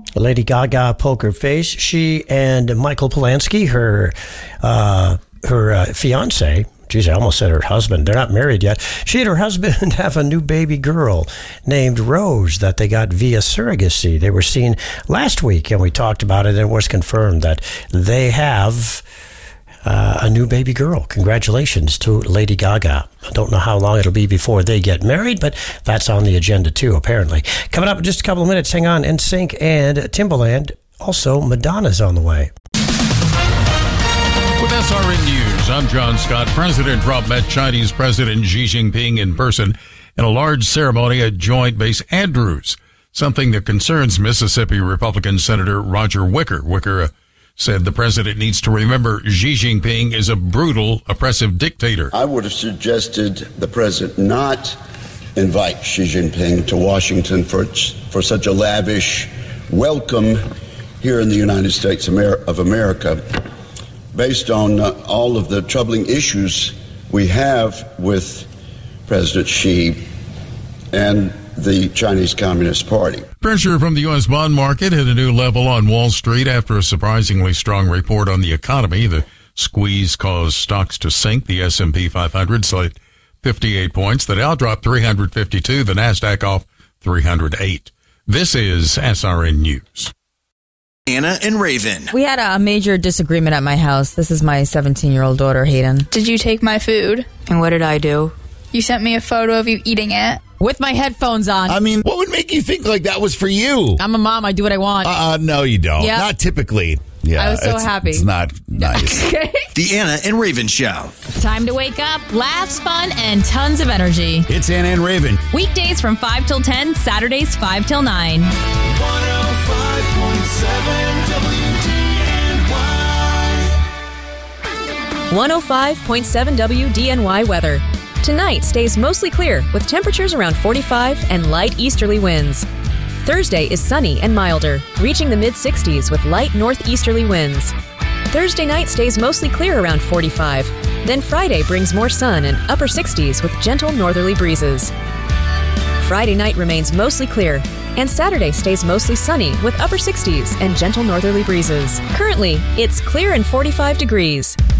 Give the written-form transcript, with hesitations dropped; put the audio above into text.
Lady Gaga poker face. She and Michael Polanski, her fiance. Geez, I almost said her husband. They're not married yet. She and her husband have a new baby girl named Rose that they got via surrogacy. They were seen last week, and we talked about it, and it was confirmed that they have a new baby girl. Congratulations to Lady Gaga. I don't know how long it'll be before they get married, but that's on the agenda too, apparently. Coming up in just a couple of minutes, hang on, NSYNC and Timbaland. Also, Madonna's on the way. With SRN News, I'm John Scott. President Trump met Chinese President Xi Jinping in person in a large ceremony at Joint Base Andrews, something that concerns Mississippi Republican Senator Roger Wicker. Wicker said the president needs to remember Xi Jinping is a brutal, oppressive dictator. I would have suggested the president not invite Xi Jinping to Washington for such a lavish welcome here in the United States of America. Based on all of the troubling issues we have with President Xi and the Chinese Communist Party. Pressure from the U.S. bond market hit a new level on Wall Street after a surprisingly strong report on the economy. The squeeze caused stocks to sink. The S&P 500 slid 58 points. The Dow dropped 352. The NASDAQ off 308. This is SRN News. Anna and Raven. We had a major disagreement at my house. This is my 17-year-old daughter, Hayden. Did you take my food? And what did I do? You sent me a photo of you eating it. With my headphones on. I mean, what would make you think like that was for you? I'm a mom. I do what I want. No, you don't. Yep. Not typically. Yeah, I was so happy. It's not nice. Okay. The Anna and Raven Show. Time to wake up, laughs, fun, and tons of energy. It's Anna and Raven. Weekdays from 5 till 10, Saturdays 5 till 9. 105.7 WDNY weather. Tonight stays mostly clear with temperatures around 45 and light easterly winds. Thursday is sunny and milder, reaching the mid-60s with light northeasterly winds. Thursday night stays mostly clear around 45. Then Friday brings more sun and upper 60s with gentle northerly breezes. Friday night remains mostly clear, and Saturday stays mostly sunny with upper 60s and gentle northerly breezes. Currently, it's clear and 45 degrees.